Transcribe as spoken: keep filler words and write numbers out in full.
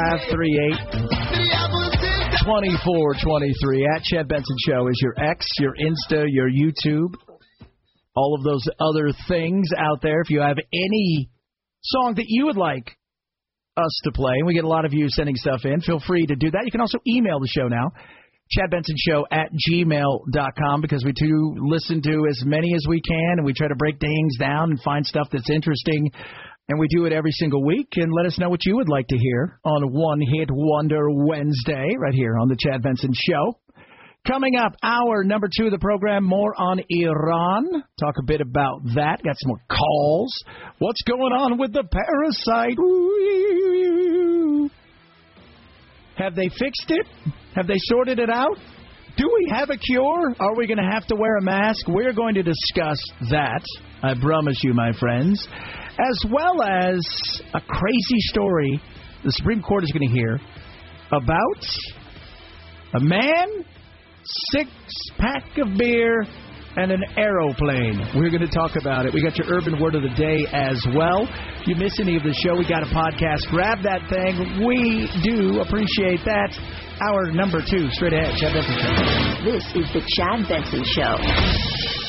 five three eight, two four two three. At Chad Benson Show is your X, your Insta, your YouTube, all of those other things out there. If you have any song that you would like us to play, and we get a lot of you sending stuff in, feel free to do that. You can also email the show now, Chad Benson Show at gmail dot com, because we do listen to as many as we can, and we try to break things down and find stuff that's interesting. And we do it every single week. And let us know what you would like to hear on One Hit Wonder Wednesday right here on the Chad Benson Show. Coming up, hour number two of the program, more on Iran. Talk a bit about that. Got some more calls. What's going on with the parasite? Ooh. Have they fixed it? Have they sorted it out? Do we have a cure? Are we going to have to wear a mask? We're going to discuss that, I promise you, my friends, as well as a crazy story the Supreme Court is going to hear about a man, six-pack of beer, and an aeroplane. We're going to talk about it. We got your urban word of the day as well. If you miss any of the show, we got a podcast. Grab that thing. We do appreciate that. Hour number two, straight ahead. Chad Benson Show. This is the Chad Benson Show.